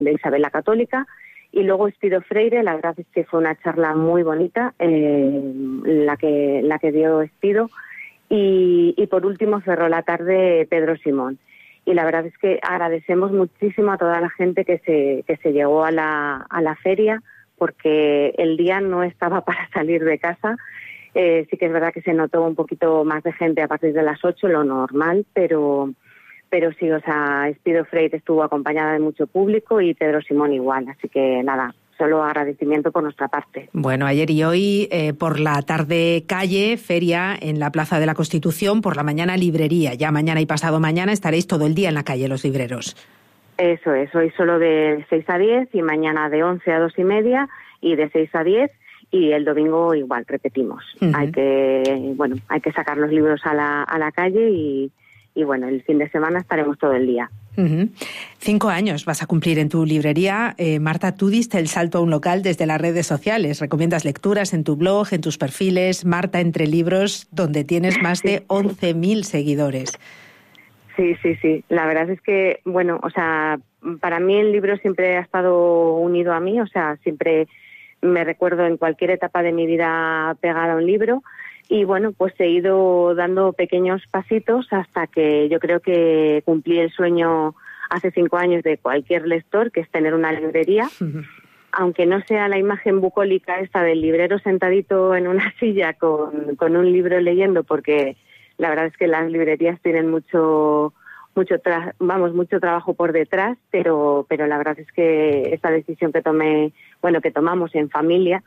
Isabel la Católica. Y luego Espido Freire, la verdad es que fue una charla muy bonita, la que dio Espido. Y por último cerró la tarde Pedro Simón. Y la verdad es que agradecemos muchísimo a toda la gente que se llegó a la feria, porque el día no estaba para salir de casa. Sí que es verdad que se notó un poquito más de gente a partir de las 8, lo normal, pero sí, o sea, Espido Freire estuvo acompañada de mucho público y Pedro Simón igual, así que nada, solo agradecimiento por nuestra parte. Bueno, ayer y hoy por la tarde calle, feria en la Plaza de la Constitución, por la mañana librería. Ya mañana y pasado mañana estaréis todo el día en la calle los libreros. Eso es, hoy solo de 6 a 10 y mañana de 11 a 2 y media y de 6 a 10 y el domingo igual, repetimos. Uh-huh. Hay que sacar los libros a la calle y bueno, el fin de semana estaremos todo el día. Uh-huh. 5 años vas a cumplir en tu librería. Marta, tú diste el salto a un local desde las redes sociales. Recomiendas lecturas en tu blog, en tus perfiles, Marta Entre Libros, donde tienes más de 11.000 seguidores. Sí. La verdad es que, bueno, o sea, para mí el libro siempre ha estado unido a mí, o sea, siempre me recuerdo en cualquier etapa de mi vida pegada a un libro. Y bueno, pues he ido dando pequeños pasitos hasta que yo creo que cumplí el sueño hace 5 años de cualquier lector, que es tener una librería. Uh-huh. Aunque no sea la imagen bucólica esta del librero sentadito en una silla con un libro leyendo, porque la verdad es que las librerías tienen mucho trabajo por detrás, pero la verdad es que esta decisión que tomamos en familia,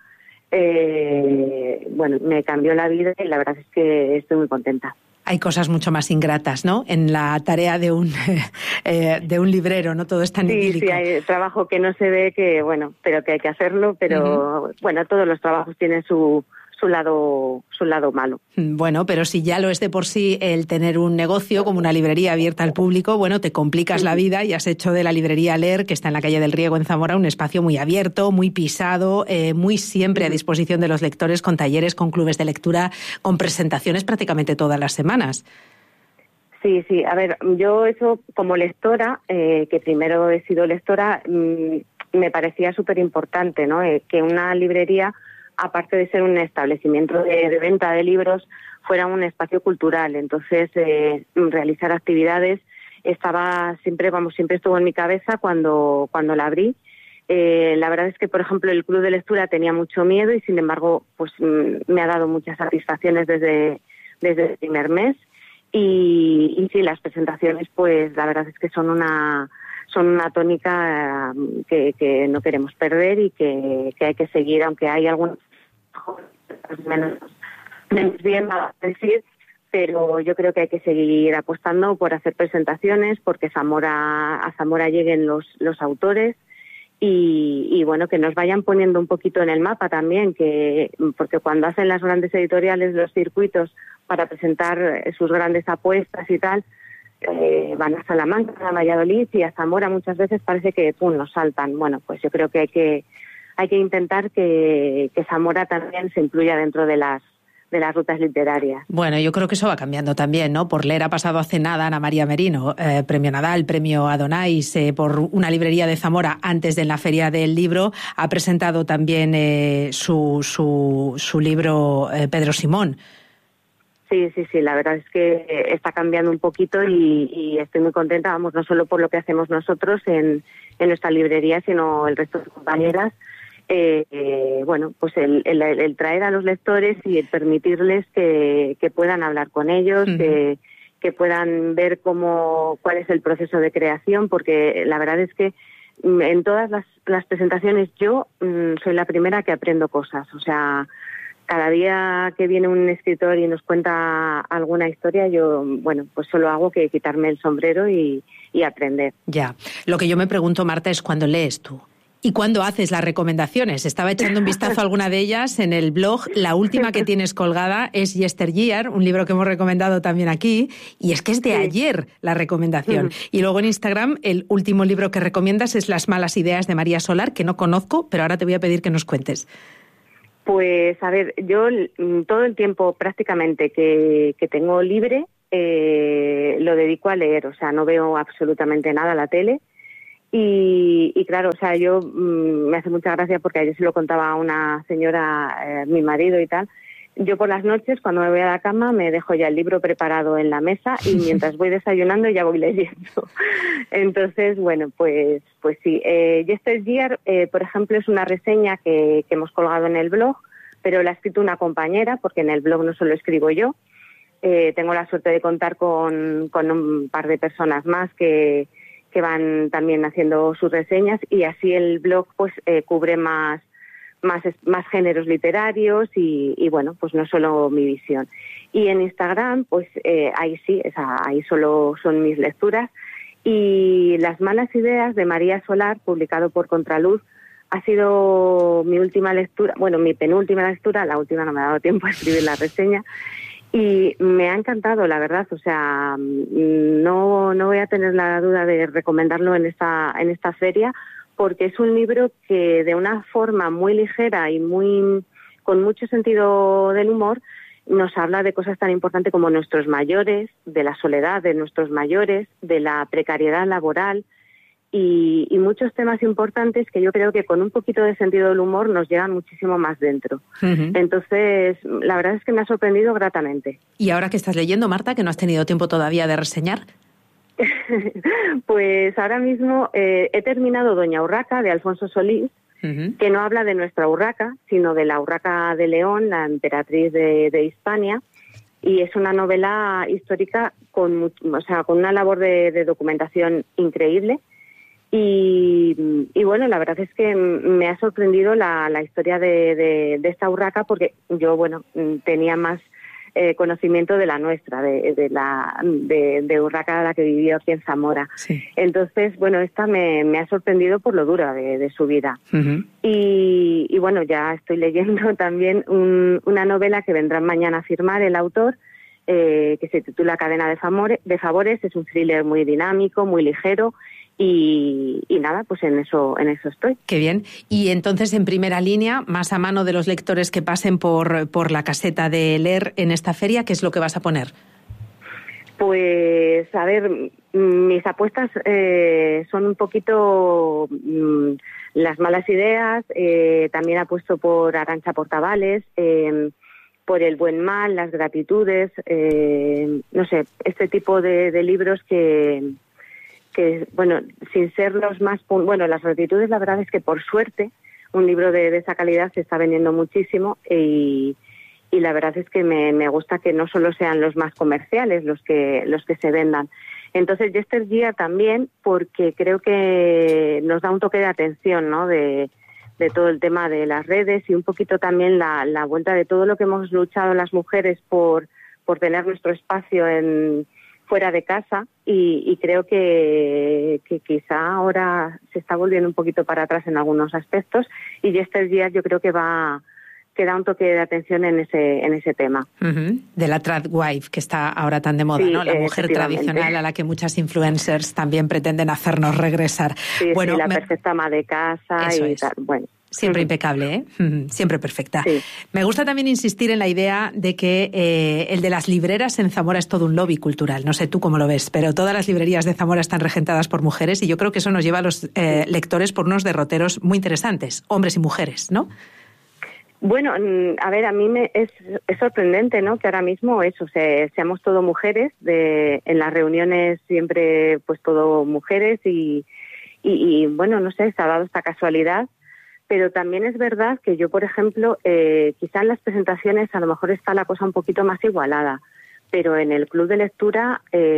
me cambió la vida y la verdad es que estoy muy contenta. Hay cosas mucho más ingratas, ¿no?, en la tarea de un librero, no todo es tan idílico. Sí, hay trabajo que no se ve, pero que hay que hacerlo, pero uh-huh. Todos los trabajos tienen su lado malo. Bueno, pero si ya lo es de por sí el tener un negocio como una librería abierta al público, bueno, te complicas la vida y has hecho de la librería Leer, que está en la calle del Riego en Zamora, un espacio muy abierto, muy pisado, muy siempre a disposición de los lectores, con talleres, con clubes de lectura, con presentaciones prácticamente todas las semanas. Sí, a ver, yo eso como lectora, que primero he sido lectora, me parecía súper importante, ¿no?, que una librería, aparte de ser un establecimiento de venta de libros, fuera un espacio cultural. Entonces, realizar actividades siempre estuvo en mi cabeza cuando la abrí. La verdad es que, por ejemplo, el club de lectura tenía mucho miedo y, sin embargo, pues me ha dado muchas satisfacciones desde el primer mes. Y sí, las presentaciones, pues la verdad es que son una tónica que no queremos perder y que hay que seguir, aunque hay algunos menos bien a decir, pero yo creo que hay que seguir apostando por hacer presentaciones, porque a Zamora lleguen los autores y bueno, que nos vayan poniendo un poquito en el mapa también, porque cuando hacen las grandes editoriales los circuitos para presentar sus grandes apuestas y tal, van a Salamanca, a Valladolid y a Zamora muchas veces parece que nos saltan. Bueno, pues yo creo que hay que intentar que Zamora también se incluya dentro de las rutas literarias. Bueno, yo creo que eso va cambiando también, ¿no? Por Leer ha pasado hace nada Ana María Merino, premio Nadal, premio Adonais, por una librería de Zamora antes de la Feria del Libro. Ha presentado también su libro Pedro Simón. Sí, la verdad es que está cambiando un poquito y estoy muy contenta, no solo por lo que hacemos nosotros en nuestra librería, sino el resto de compañeras. Pues el traer a los lectores y el permitirles que puedan hablar con ellos, uh-huh. que puedan ver cuál es el proceso de creación, porque la verdad es que en todas las presentaciones yo soy la primera que aprendo cosas, o sea, cada día que viene un escritor y nos cuenta alguna historia, yo, pues solo hago que quitarme el sombrero y aprender. Ya. Lo que yo me pregunto, Marta, es ¿cuándo lees tú? ¿Y cuándo haces las recomendaciones? Estaba echando un vistazo a alguna de ellas en el blog. La última que tienes colgada es Yesteryear, un libro que hemos recomendado también aquí, y es que es de ayer la recomendación. Uh-huh. Y luego en Instagram, el último libro que recomiendas es Las malas ideas de María Solar, que no conozco, pero ahora te voy a pedir que nos cuentes. Pues, a ver, yo todo el tiempo prácticamente que tengo libre lo dedico a leer, o sea, no veo absolutamente nada a la tele Y claro, o sea, yo me hace mucha gracia porque ayer se lo contaba a una señora, mi marido y tal. Yo por las noches, cuando me voy a la cama, me dejo ya el libro preparado en la mesa y mientras voy desayunando ya voy leyendo. Entonces, bueno, pues sí. Yesteryear, por ejemplo, es una reseña que hemos colgado en el blog, pero la ha escrito una compañera, porque en el blog no solo escribo yo. Tengo la suerte de contar con un par de personas más que van también haciendo sus reseñas, y así el blog pues cubre más géneros literarios y bueno, pues no solo mi visión. Y en Instagram, pues ahí sí, ahí solo son mis lecturas. Y Las malas ideas, de María Solar, publicado por Contraluz, ha sido mi última lectura, bueno, mi penúltima lectura, la última no me ha dado tiempo a escribir la reseña. Y me ha encantado, la verdad, o sea, no voy a tener la duda de recomendarlo en esta feria, porque es un libro que de una forma muy ligera y con mucho sentido del humor nos habla de cosas tan importantes como nuestros mayores, de la soledad de nuestros mayores, de la precariedad laboral y muchos temas importantes que yo creo que con un poquito de sentido del humor nos llegan muchísimo más dentro. Uh-huh. Entonces, la verdad es que me ha sorprendido gratamente. ¿Y ahora qué estás leyendo, Marta, que no has tenido tiempo todavía de reseñar? Pues ahora mismo he terminado Doña Urraca, de Alfonso Solís, uh-huh, que no habla de nuestra Urraca, sino de la Urraca de León, la emperatriz de Hispania, y es una novela histórica con una labor de documentación increíble. Y bueno, la verdad es que me ha sorprendido la historia de esta Urraca, porque yo, bueno, tenía más conocimiento de la nuestra, de Urraca, la que vivió aquí en Zamora. Sí. Entonces, bueno, esta me ha sorprendido por lo dura de su vida. Uh-huh. Y bueno, ya estoy leyendo también una novela que vendrá mañana a firmar el autor, que se titula Cadena de Favores. Es un thriller muy dinámico, muy ligero. Y nada, pues en eso estoy. Qué bien. Y entonces, en primera línea, más a mano de los lectores que pasen por la caseta de leer en esta feria, ¿qué es lo que vas a poner? Pues, a ver, mis apuestas son un poquito Las malas ideas, también apuesto por Arantxa Portavales, por El buen mal, Las gratitudes, no sé, este tipo de libros que bueno, sin ser los más... Bueno, Las gratitudes, la verdad es que por suerte un libro de esa calidad se está vendiendo muchísimo y la verdad es que me gusta que no solo sean los más comerciales los que se vendan. Entonces, Yesteryear también, porque creo que nos da un toque de atención, ¿no?, de todo el tema de las redes y un poquito también la vuelta de todo lo que hemos luchado las mujeres por tener nuestro espacio fuera de casa, y creo que quizá ahora se está volviendo un poquito para atrás en algunos aspectos, y Yesteryear yo creo que da un toque de atención en ese tema. Uh-huh. De la tradwife, que está ahora tan de moda, sí, ¿no? La mujer tradicional a la que muchas influencers también pretenden hacernos regresar. Sí, bueno, sí, la perfecta ama de casa y tal, bueno. Siempre impecable, ¿eh? Siempre perfecta. Sí. Me gusta también insistir en la idea de que el de las libreras en Zamora es todo un lobby cultural. No sé tú cómo lo ves, pero todas las librerías de Zamora están regentadas por mujeres y yo creo que eso nos lleva a los lectores por unos derroteros muy interesantes, hombres y mujeres, ¿no? Bueno, a ver, a mí es sorprendente, ¿no?, que ahora mismo seamos todo mujeres, en las reuniones siempre pues todo mujeres y bueno, no sé, se ha dado esta casualidad. Pero también es verdad que yo, por ejemplo, quizá en las presentaciones a lo mejor está la cosa un poquito más igualada, pero en el club de lectura,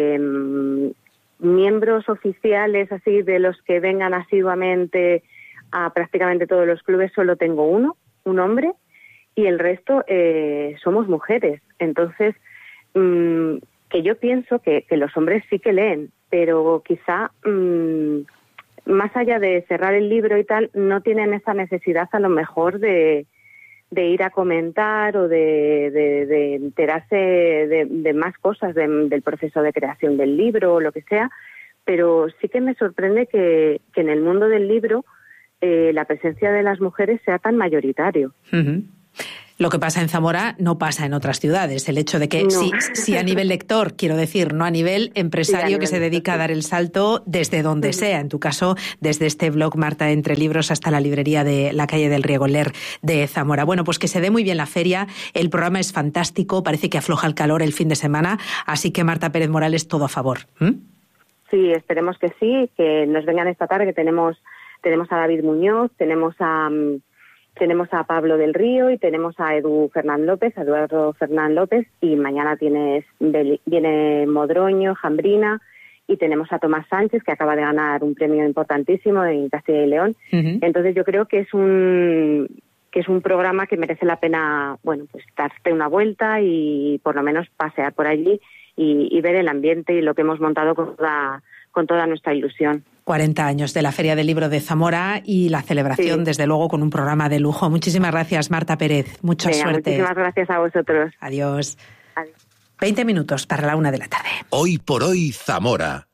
miembros oficiales así de los que vengan asiduamente a prácticamente todos los clubes, solo tengo un hombre, y el resto somos mujeres. Entonces, que yo pienso que los hombres sí que leen, pero quizá... más allá de cerrar el libro y tal, no tienen esa necesidad a lo mejor de ir a comentar o de enterarse de más cosas del proceso de creación del libro o lo que sea, pero sí que me sorprende que en el mundo del libro la presencia de las mujeres sea tan mayoritario. Uh-huh. Lo que pasa en Zamora no pasa en otras ciudades. El hecho de que sí a nivel lector, quiero decir, no a nivel empresario que se dedica a dar el salto desde donde sea. En tu caso, desde este blog Marta Entre Libros hasta la librería de la calle del Riegoler de Zamora. Bueno, pues que se dé muy bien la feria. El programa es fantástico. Parece que afloja el calor el fin de semana. Así que Marta Pérez Morales, todo a favor. Sí, esperemos que sí, que nos vengan esta tarde, que tenemos a David Muñoz, tenemos a Pablo del Río y tenemos a Eduardo Fernán López, y mañana viene Modroño, Jambrina, y tenemos a Tomás Sánchez, que acaba de ganar un premio importantísimo en Castilla y León. Entonces yo creo que es un programa que merece la pena, pues darte una vuelta y por lo menos pasear por allí y ver el ambiente y lo que hemos montado con toda nuestra ilusión. 40 años de la Feria del Libro de Zamora y la celebración, desde luego, con un programa de lujo. Muchísimas gracias, Marta Pérez. Mucha suerte. Muchísimas gracias a vosotros. Adiós. 20 minutos para la 1 de la tarde. Hoy por hoy, Zamora.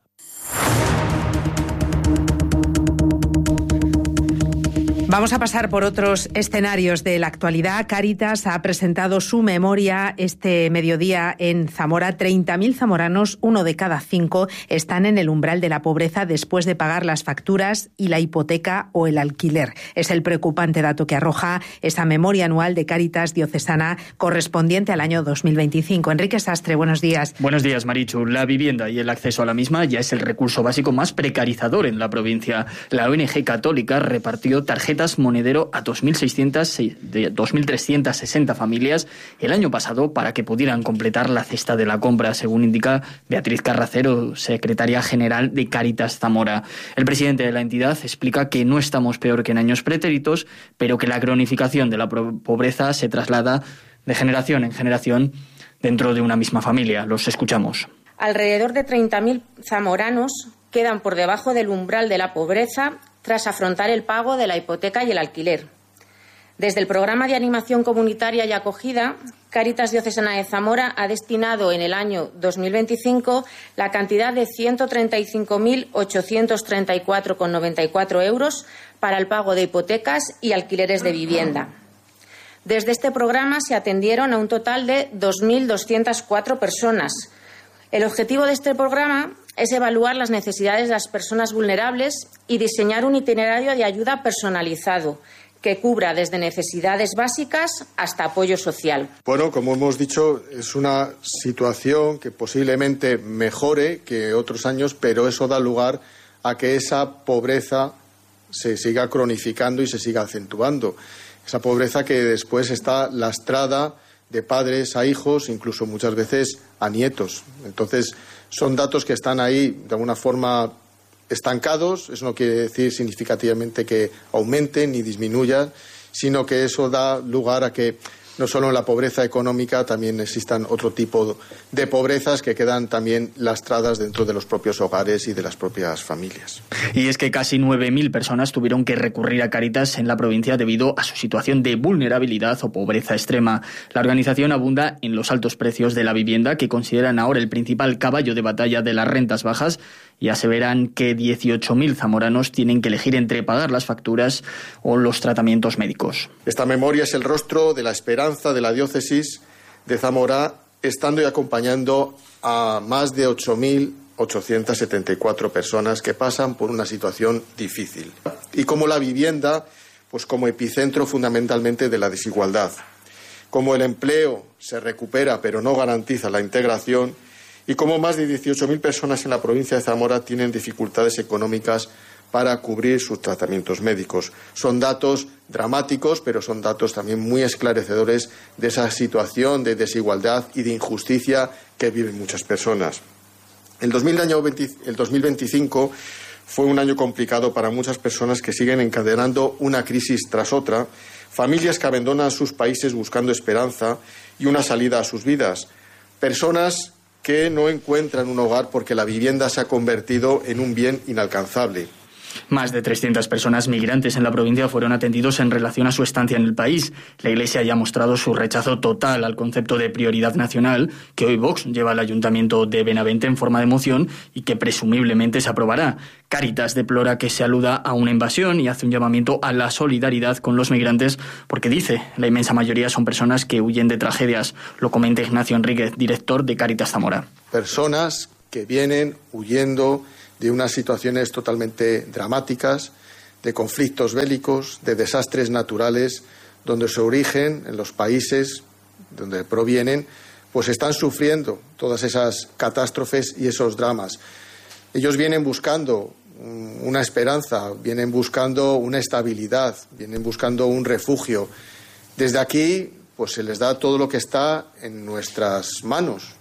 Vamos a pasar por otros escenarios de la actualidad. Cáritas ha presentado su memoria este mediodía en Zamora. 30.000 zamoranos, 1 de cada 5, están en el umbral de la pobreza después de pagar las facturas y la hipoteca o el alquiler. Es el preocupante dato que arroja esa memoria anual de Cáritas diocesana correspondiente al año 2025. Enrique Sastre, buenos días. Buenos días, Marichu. La vivienda y el acceso a la misma ya es el recurso básico más precarizador en la provincia. La ONG Católica repartió tarjetas monedero a 2.360 familias el año pasado para que pudieran completar la cesta de la compra, según indica Beatriz Carracero, secretaria general de Cáritas Zamora. El presidente de la entidad explica que no estamos peor que en años pretéritos, pero que la cronificación de la pobreza se traslada de generación en generación dentro de una misma familia. Los escuchamos. Alrededor de 30.000 zamoranos quedan por debajo del umbral de la pobreza tras afrontar el pago de la hipoteca y el alquiler. Desde el programa de animación comunitaria y acogida, Cáritas Diocesana de Zamora ha destinado en el año 2025 la cantidad de 135.834,94 euros para el pago de hipotecas y alquileres de vivienda. Desde este programa se atendieron a un total de 2.204 personas. El objetivo de este programa es evaluar las necesidades de las personas vulnerables y diseñar un itinerario de ayuda personalizado que cubra desde necesidades básicas hasta apoyo social. Bueno, como hemos dicho, es una situación que posiblemente mejore que otros años, pero eso da lugar a que esa pobreza se siga cronificando y se siga acentuando. Esa pobreza que después está lastrada de padres a hijos, incluso muchas veces a nietos. Entonces, son datos que están ahí de alguna forma estancados. Eso no quiere decir significativamente que aumenten ni disminuyan, sino que eso da lugar a que no solo en la pobreza económica también existan otro tipo de pobrezas que quedan también lastradas dentro de los propios hogares y de las propias familias. Y es que casi 9.000 personas tuvieron que recurrir a Cáritas en la provincia debido a su situación de vulnerabilidad o pobreza extrema. La organización abunda en los altos precios de la vivienda, que consideran ahora el principal caballo de batalla de las rentas bajas, y aseveran que 18.000 zamoranos tienen que elegir entre pagar las facturas o los tratamientos médicos. Esta memoria es el rostro de la esperanza de la diócesis de Zamora, estando y acompañando a más de 8.874 personas que pasan por una situación difícil. Y como la vivienda, pues como epicentro fundamentalmente de la desigualdad. Como el empleo se recupera pero no garantiza la integración, y como más de 18.000 personas en la provincia de Zamora tienen dificultades económicas para cubrir sus tratamientos médicos. Son datos dramáticos, pero son datos también muy esclarecedores de esa situación de desigualdad y de injusticia que viven muchas personas. El 2025 fue un año complicado para muchas personas que siguen encadenando una crisis tras otra, familias que abandonan sus países buscando esperanza y una salida a sus vidas, personas que no encuentran un hogar porque la vivienda se ha convertido en un bien inalcanzable. Más de 300 personas migrantes en la provincia fueron atendidos en relación a su estancia en el país. La Iglesia ya ha mostrado su rechazo total al concepto de prioridad nacional que hoy Vox lleva al Ayuntamiento de Benavente en forma de moción y que presumiblemente se aprobará. Cáritas deplora que se aluda a una invasión y hace un llamamiento a la solidaridad con los migrantes porque dice la inmensa mayoría son personas que huyen de tragedias. Lo comenta Ignacio Enríquez, director de Cáritas Zamora. Personas que vienen huyendo de unas situaciones totalmente dramáticas, de conflictos bélicos, de desastres naturales, donde su origen, en los países donde provienen, pues están sufriendo todas esas catástrofes y esos dramas. Ellos vienen buscando una esperanza, vienen buscando una estabilidad, vienen buscando un refugio. Desde aquí, pues se les da todo lo que está en nuestras manos.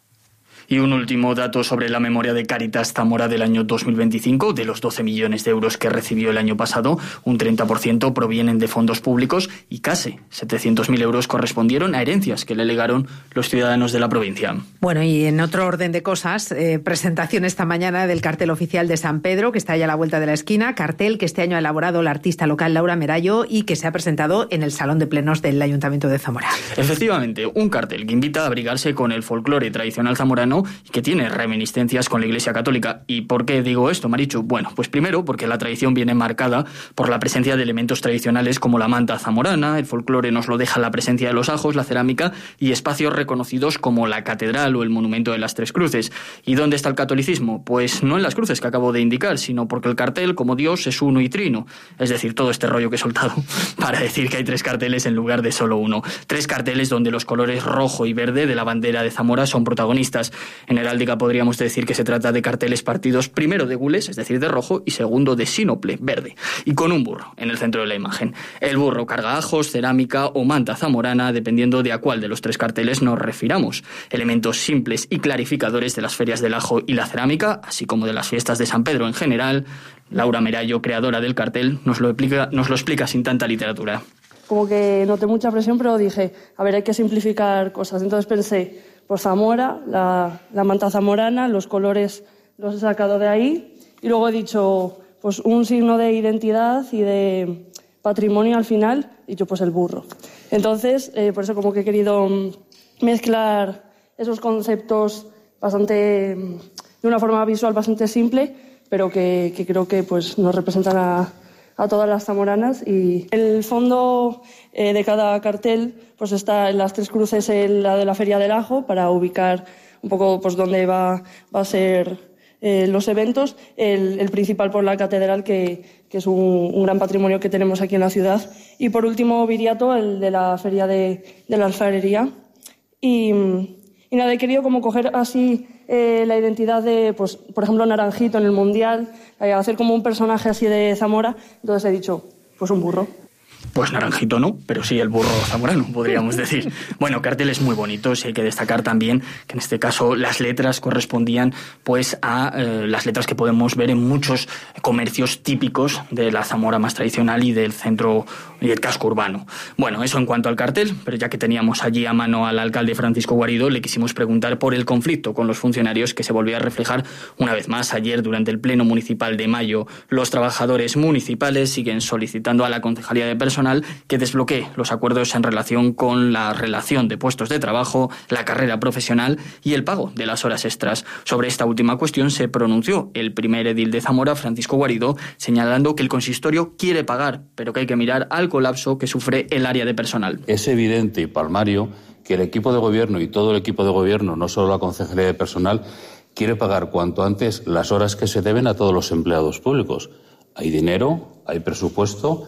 Y un último dato sobre la memoria de Cáritas Zamora del año 2025. De los 12 millones de euros que recibió el año pasado, un 30% provienen de fondos públicos y casi 700.000 euros correspondieron a herencias que le legaron los ciudadanos de la provincia. Bueno, y en otro orden de cosas, presentación esta mañana del cartel oficial de San Pedro, que está ya a la vuelta de la esquina, cartel que este año ha elaborado la artista local Laura Merallo y que se ha presentado en el Salón de Plenos del Ayuntamiento de Zamora. Efectivamente, un cartel que invita a abrigarse con el folclore tradicional zamorano y que tiene reminiscencias con la Iglesia Católica. ¿Y por qué digo esto, Marichu? Bueno, pues primero porque la tradición viene marcada por la presencia de elementos tradicionales como la manta zamorana, el folclore nos lo deja la presencia de los ajos, la cerámica y espacios reconocidos como la catedral o el monumento de las Tres Cruces. ¿Y dónde está el catolicismo? Pues no en las cruces que acabo de indicar, sino porque el cartel, como Dios, es uno y trino. Es decir, todo este rollo que he soltado para decir que hay 3 carteles en lugar de solo uno. 3 carteles donde los colores rojo y verde de la bandera de Zamora son protagonistas. En heráldica podríamos decir que se trata de carteles partidos primero de gules, es decir, de rojo, y segundo de sínople, verde, y con un burro en el centro de la imagen. El burro carga ajos, cerámica o manta zamorana, dependiendo de a cuál de los 3 carteles nos refiramos. Elementos simples y clarificadores de las ferias del ajo y la cerámica, así como de las fiestas de San Pedro en general. Laura Merallo, creadora del cartel, nos lo explica sin tanta literatura. Como que noté mucha presión, pero dije, a ver, hay que simplificar cosas. Entonces pensé, pues Zamora, la manta zamorana, los colores los he sacado de ahí. Y luego he dicho, pues un signo de identidad y de patrimonio al final, he dicho, pues el burro. Entonces, por eso como que he querido mezclar esos conceptos de una forma visual bastante simple, pero que creo que pues nos representan a todas las zamoranas. Y el fondo de cada cartel pues está en las Tres Cruces, la de la Feria del Ajo, para ubicar un poco pues dónde va a ser los eventos. El principal por la catedral, que es un gran patrimonio que tenemos aquí en la ciudad. Y por último, Viriato, el de la Feria de la Alfarería. Y nada, he querido como coger así la identidad de, pues, por ejemplo, Naranjito en el Mundial, hacer como un personaje así de Zamora. Entonces he dicho, pues un burro. Pues Naranjito no, pero sí el burro zamorano, podríamos decir. Bueno, carteles muy bonitos y hay que destacar también que en este caso las letras correspondían pues a las letras que podemos ver en muchos comercios típicos de la Zamora más tradicional y del centro y el casco urbano. Bueno, eso en cuanto al cartel, pero ya que teníamos allí a mano al alcalde Francisco Guarido, le quisimos preguntar por el conflicto con los funcionarios que se volvió a reflejar una vez más ayer durante el Pleno Municipal de mayo. Los trabajadores municipales siguen solicitando a la Concejalía de Personal que desbloquee los acuerdos en relación con la relación de puestos de trabajo, la carrera profesional y el pago de las horas extras. Sobre esta última cuestión se pronunció el primer edil de Zamora, Francisco Guarido, señalando que el consistorio quiere pagar, pero que hay que mirar al colapso que sufre el área de personal. Es evidente y palmario que el equipo de gobierno y todo el equipo de gobierno, no solo la Concejalía de Personal, quiere pagar cuanto antes las horas que se deben a todos los empleados públicos. Hay dinero, hay presupuesto.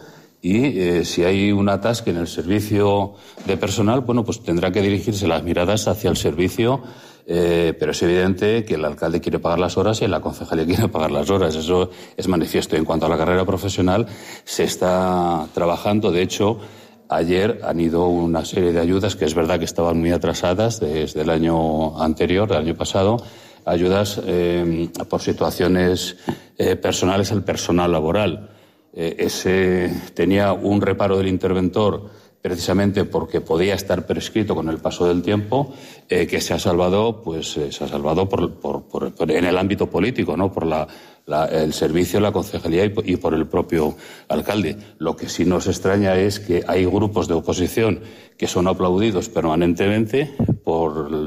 Y si hay un atasque en el servicio de personal, bueno, pues tendrá que dirigirse las miradas hacia el servicio, pero es evidente que el alcalde quiere pagar las horas y la concejalía quiere pagar las horas. Eso es manifiesto. En cuanto a la carrera profesional, se está trabajando. De hecho, ayer han ido una serie de ayudas que es verdad que estaban muy atrasadas desde el año anterior, del año pasado, ayudas por situaciones personales al personal laboral. Ese tenía un reparo del interventor precisamente porque podía estar prescrito con el paso del tiempo, que se ha salvado en el ámbito político, ¿no? Por el servicio, la concejalía y por el propio alcalde. Lo que sí nos extraña es que hay grupos de oposición que son aplaudidos permanentemente por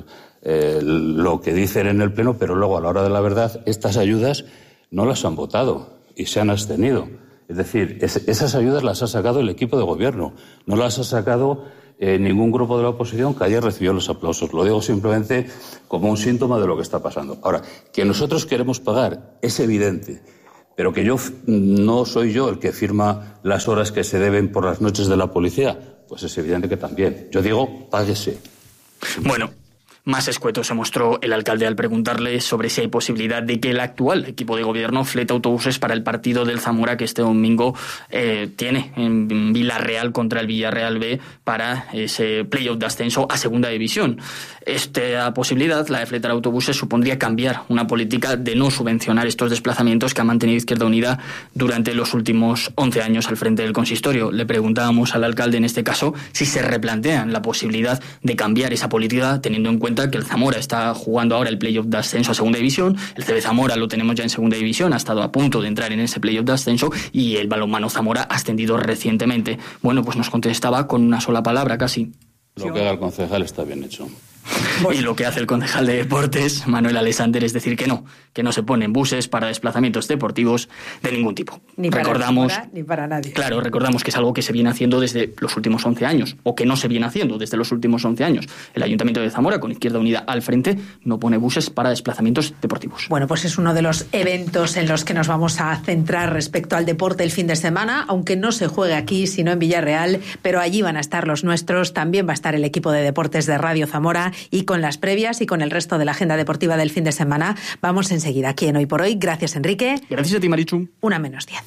lo que dicen en el Pleno, pero luego a la hora de la verdad estas ayudas no las han votado y se han abstenido. Es decir, esas ayudas las ha sacado el equipo de gobierno, no las ha sacado ningún grupo de la oposición que haya recibido los aplausos. Lo digo simplemente como un síntoma de lo que está pasando. Ahora, que nosotros queremos pagar es evidente, pero que no soy yo el que firma las horas que se deben por las noches de la policía, pues es evidente que también. Yo digo, páguese. Bueno, más escueto se mostró el alcalde al preguntarle sobre si hay posibilidad de que el actual equipo de gobierno flete autobuses para el partido del Zamora que este domingo tiene en Villarreal contra el Villarreal B para ese playoff de ascenso a segunda división. Esta posibilidad, la de fletar autobuses, supondría cambiar una política de no subvencionar estos desplazamientos que ha mantenido Izquierda Unida durante los últimos 11 años al frente del consistorio. Le preguntábamos al alcalde en este caso si se replantean la posibilidad de cambiar esa política teniendo en cuenta que el Zamora está jugando ahora el playoff de ascenso a segunda división, el CB Zamora lo tenemos ya en segunda división, ha estado a punto de entrar en ese playoff de ascenso y el balonmano Zamora ha ascendido recientemente. Bueno, pues nos contestaba con una sola palabra casi. Lo que haga el concejal está bien hecho. Y lo que hace el concejal de Deportes, Manuel Alexander, es decir que no se ponen buses para desplazamientos deportivos de ningún tipo. Ni para Zamora, ni para nadie. Claro, recordamos que es algo que se viene haciendo desde los últimos 11 años, o que no se viene haciendo desde los últimos 11 años. El Ayuntamiento de Zamora, con Izquierda Unida al frente, no pone buses para desplazamientos deportivos. Bueno, pues es uno de los eventos en los que nos vamos a centrar respecto al deporte el fin de semana, aunque no se juegue aquí, sino en Villarreal, pero allí van a estar los nuestros, también va a estar el equipo de deportes de Radio Zamora y con las previas y con el resto de la agenda deportiva del fin de semana. Vamos enseguida aquí en Hoy por Hoy. Gracias, Enrique. Gracias a ti, Marichu. 1:10.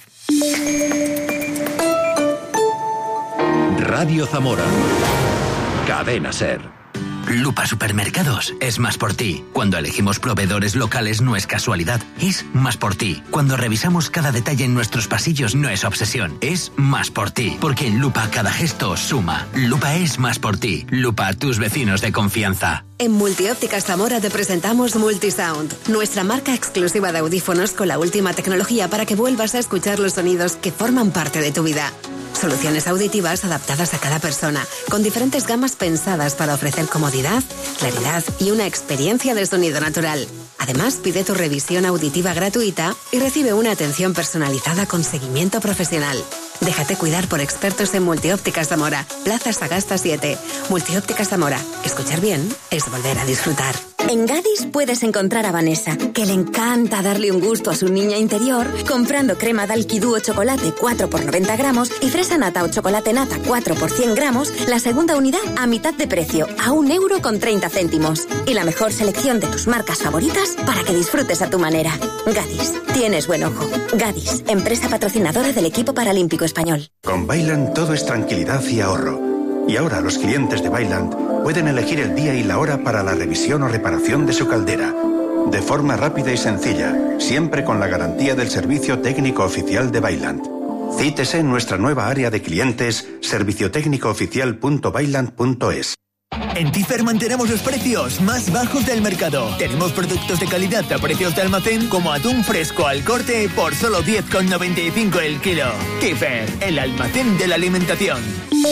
Radio Zamora. Cadena SER. Lupa Supermercados es más por ti. Cuando elegimos proveedores locales no es casualidad, es más por ti. Cuando revisamos cada detalle en nuestros pasillos no es obsesión, es más por ti. Porque en Lupa cada gesto suma. Lupa es más por ti. Lupa, tus vecinos de confianza. En Multiópticas Zamora te presentamos Multisound, nuestra marca exclusiva de audífonos con la última tecnología para que vuelvas a escuchar los sonidos que forman parte de tu vida. Soluciones auditivas adaptadas a cada persona, con diferentes gamas pensadas para ofrecer comodidad, claridad y una experiencia de sonido natural. Además, pide tu revisión auditiva gratuita y recibe una atención personalizada con seguimiento profesional. Déjate cuidar por expertos en Multiópticas Zamora, Plaza Sagasta 7. Multiópticas Zamora. Escuchar bien es volver a disfrutar. En Gadis puedes encontrar a Vanessa, que le encanta darle un gusto a su niña interior, comprando crema Dalki Duo chocolate 4 por 90 gramos y fresa nata o chocolate nata 4 por 100 gramos, la segunda unidad a mitad de precio, a 1,30 €. Y la mejor selección de tus marcas favoritas para que disfrutes a tu manera. Gadis, tienes buen ojo. Gadis, empresa patrocinadora del equipo paralímpico español. Con Vaillant todo es tranquilidad y ahorro. Y ahora los clientes de Vaillant pueden elegir el día y la hora para la revisión o reparación de su caldera. De forma rápida y sencilla, siempre con la garantía del servicio técnico oficial de Vaillant. Cítese en nuestra nueva área de clientes, serviciotecnicooficial.vaillant.es. En Tifer mantenemos los precios más bajos del mercado. Tenemos productos de calidad a precios de almacén como atún fresco al corte por solo 10,95 el kilo. Tifer, el almacén de la alimentación.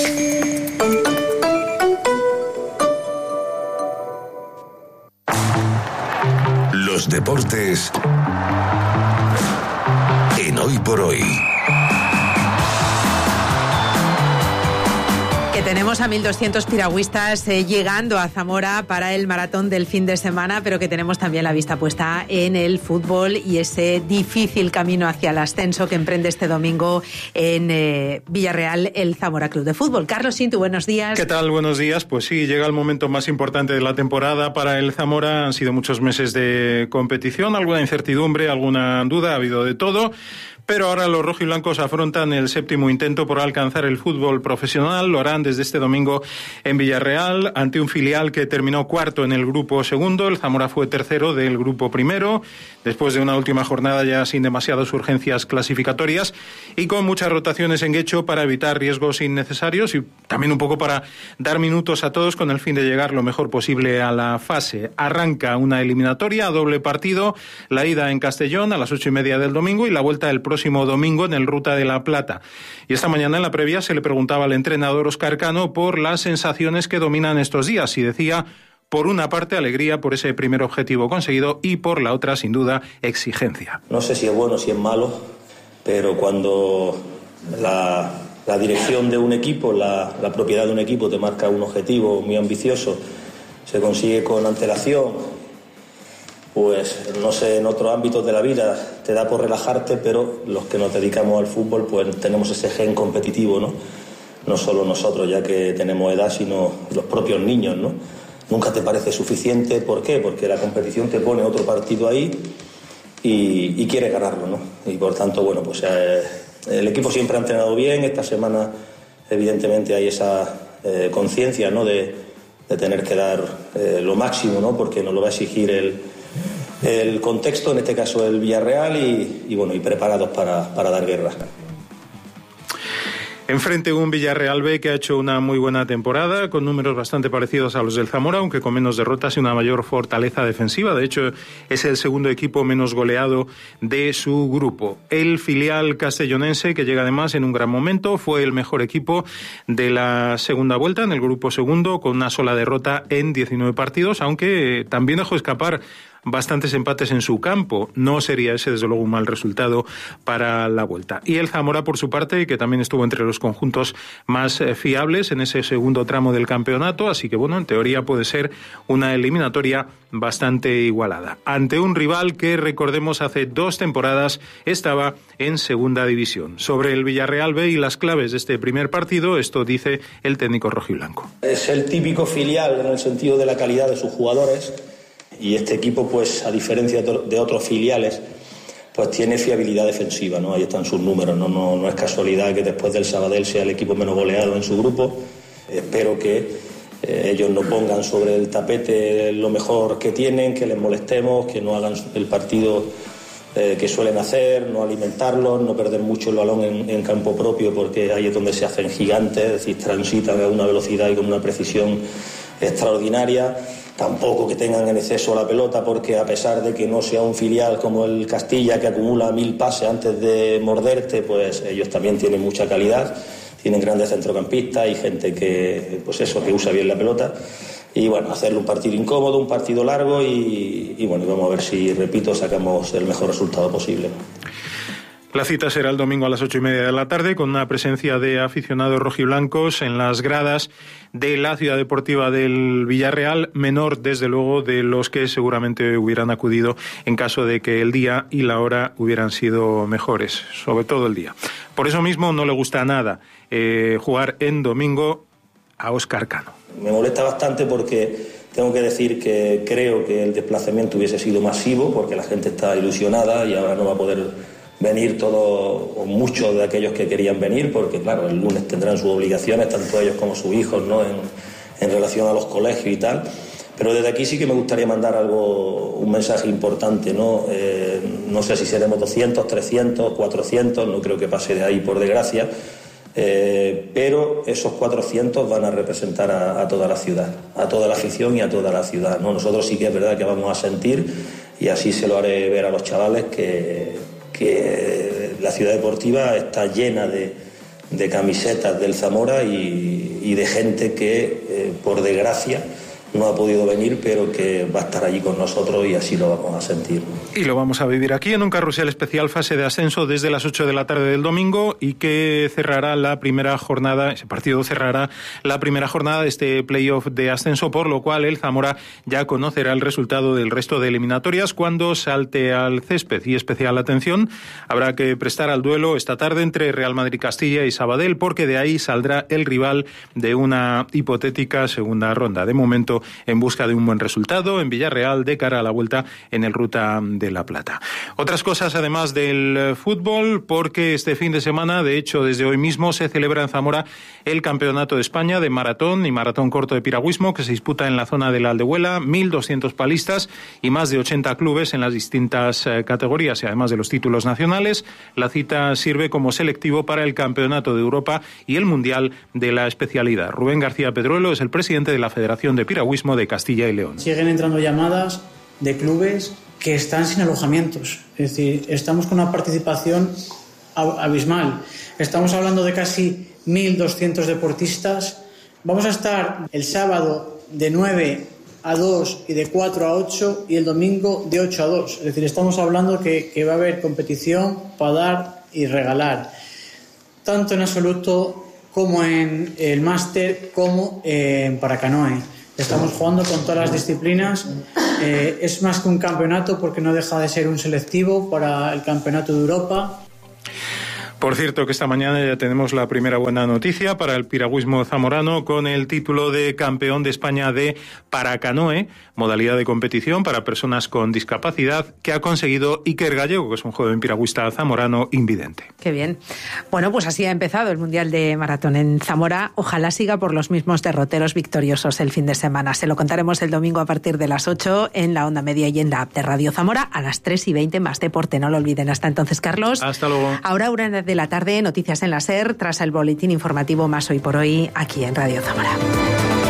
Los deportes en Hoy por Hoy. Que tenemos a 1.200 piragüistas llegando a Zamora para el maratón del fin de semana, pero que tenemos también la vista puesta en el fútbol y ese difícil camino hacia el ascenso que emprende este domingo en Villarreal el Zamora Club de Fútbol. Carlos Sintu, buenos días. ¿Qué tal? Buenos días. Pues sí, llega el momento más importante de la temporada para el Zamora. Han sido muchos meses de competición, alguna incertidumbre, alguna duda, ha habido de todo. Pero ahora los rojiblancos afrontan el 7º intento por alcanzar el fútbol profesional. Lo harán desde este domingo en Villarreal, ante un filial que terminó cuarto en el grupo segundo. El Zamora fue tercero del grupo primero, después de una última jornada ya sin demasiadas urgencias clasificatorias y con muchas rotaciones en Guecho para evitar riesgos innecesarios y también un poco para dar minutos a todos con el fin de llegar lo mejor posible a la fase. Arranca una eliminatoria a doble partido, la ida en Castellón a las 8:30 del domingo y la vuelta el próximo domingo en el Ruta de la Plata. Y esta mañana en la previa se le preguntaba al entrenador Óscar Cano por las sensaciones que dominan estos días y decía, por una parte, alegría por ese primer objetivo conseguido y por la otra, sin duda, exigencia. No sé si es bueno o si es malo, pero cuando la dirección de un equipo, la propiedad de un equipo te marca un objetivo muy ambicioso, se consigue con antelación, pues no sé, en otros ámbitos de la vida te da por relajarte, pero los que nos dedicamos al fútbol pues tenemos ese gen competitivo, ¿no? No solo nosotros ya que tenemos edad, sino los propios niños, ¿no? Nunca te parece suficiente, ¿por qué? Porque la competición te pone otro partido ahí y quieres ganarlo, ¿no? Y por tanto, bueno, pues el equipo siempre ha entrenado bien. Esta semana evidentemente hay esa conciencia, ¿no? de tener que dar lo máximo, ¿no? Porque nos lo va a exigir el contexto, en este caso el Villarreal, y bueno, y preparados para dar guerra. Enfrente un Villarreal B que ha hecho una muy buena temporada, con números bastante parecidos a los del Zamora, aunque con menos derrotas y una mayor fortaleza defensiva. De hecho, es el segundo equipo menos goleado de su grupo. El filial castellonense, que llega además en un gran momento, fue el mejor equipo de la segunda vuelta en el grupo segundo, con una sola derrota en 19 partidos, aunque también dejó escapar bastantes empates en su campo. No sería ese, desde luego, un mal resultado para la vuelta. Y el Zamora, por su parte, que también estuvo entre los conjuntos más fiables en ese segundo tramo del campeonato, así que, bueno, en teoría puede ser una eliminatoria bastante igualada. Ante un rival que, recordemos, hace 2 temporadas estaba en segunda división. Sobre el Villarreal B y las claves de este primer partido, esto dice el técnico rojiblanco. Es el típico filial en el sentido de la calidad de sus jugadores. Y este equipo, pues a diferencia de otros filiales, pues tiene fiabilidad defensiva, ¿no? Ahí están sus números, no es casualidad que después del Sabadell sea el equipo menos goleado en su grupo. Espero que ellos no pongan sobre el tapete lo mejor que tienen, que les molestemos, que no hagan el partido que suelen hacer, no alimentarlos, no perder mucho el balón en campo propio, porque ahí es donde se hacen gigantes, es decir, transitan a una velocidad y con una precisión extraordinaria. Tampoco que tengan en exceso la pelota, porque a pesar de que no sea un filial como el Castilla, que acumula 1000 pases antes de morderte, pues ellos también tienen mucha calidad, tienen grandes centrocampistas y gente que, pues eso, que usa bien la pelota. Y bueno, hacerle un partido incómodo, un partido largo y bueno, vamos a ver si, repito, sacamos el mejor resultado posible. La cita será el domingo a las 8:30 de la tarde, con una presencia de aficionados rojiblancos en las gradas de la Ciudad Deportiva del Villarreal, menor desde luego de los que seguramente hubieran acudido en caso de que el día y la hora hubieran sido mejores, sobre todo el día. Por eso mismo no le gusta nada jugar en domingo a Óscar Cano. Me molesta bastante porque tengo que decir que creo que el desplazamiento hubiese sido masivo, porque la gente está ilusionada y ahora no va a poder venir todos o muchos de aquellos que querían venir, porque claro, el lunes tendrán sus obligaciones, tanto ellos como sus hijos, ¿no? en relación a los colegios y tal. Pero desde aquí sí que me gustaría mandar un mensaje importante, ¿no? No sé si seremos 200, 300, 400, no creo que pase de ahí, por desgracia, pero esos 400 van a representar a toda la ciudad, a toda la afición y a toda la ciudad, ¿no? Nosotros sí que es verdad que vamos a sentir, y así se lo haré ver a los chavales, que la Ciudad Deportiva está llena de camisetas del Zamora y de gente que, por desgracia, no ha podido venir, pero que va a estar allí con nosotros y así lo vamos a sentir. Y lo vamos a vivir aquí en un carrusel especial fase de ascenso desde las 8 de la tarde del domingo, y que cerrará la primera jornada, ese partido cerrará la primera jornada de este playoff de ascenso, por lo cual el Zamora ya conocerá el resultado del resto de eliminatorias cuando salte al césped. Y especial atención habrá que prestar al duelo esta tarde entre Real Madrid-Castilla y Sabadell, porque de ahí saldrá el rival de una hipotética segunda ronda. De momento trabajando en busca de un buen resultado en Villarreal de cara a la vuelta en el Ruta de la Plata. Otras cosas además del fútbol, porque este fin de semana, de hecho desde hoy mismo, se celebra en Zamora el Campeonato de España de maratón y maratón corto de piragüismo, que se disputa en la zona de la Aldehuela. 1.200 palistas y más de 80 clubes en las distintas categorías, y además de los títulos nacionales, la cita sirve como selectivo para el Campeonato de Europa y el Mundial de la especialidad. Rubén García Pedruelo es el presidente de la Federación de Piragüismo de Castilla y León. Siguen entrando llamadas de clubes que están sin alojamientos, es decir, estamos con una participación abismal. Estamos hablando de casi 1.200 deportistas. Vamos a estar el sábado de 9 a 2 y de 4 a 8 y el domingo de 8 a 2. Es decir, estamos hablando que va a haber competición para dar y regalar, tanto en absoluto como en el máster como en paracanoe. Estamos jugando con todas las disciplinas. Es más que un campeonato porque no deja de ser un selectivo para el Campeonato de Europa. Por cierto, que esta mañana ya tenemos la primera buena noticia para el piragüismo zamorano, con el título de campeón de España de paracanoe, modalidad de competición para personas con discapacidad, que ha conseguido Iker Gallego, que es un joven piragüista zamorano invidente. Qué bien. Bueno, pues así ha empezado el Mundial de Maratón en Zamora. Ojalá siga por los mismos derroteros victoriosos el fin de semana. Se lo contaremos el domingo a partir de las 8 en la onda media y en la app de Radio Zamora. A las 3:20 más deporte, no lo olviden. Hasta entonces, Carlos. Hasta luego. Ahora, una de la tarde, noticias en la SER, tras el boletín informativo Más Hoy por Hoy, aquí en Radio Zamora.